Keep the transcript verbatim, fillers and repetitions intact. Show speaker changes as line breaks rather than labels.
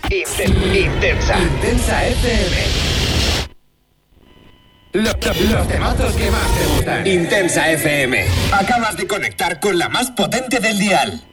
Intensa. Intensa F M. Los, los temazos que más te gustan. Intensa F M. Acabas de conectar con la más potente del dial.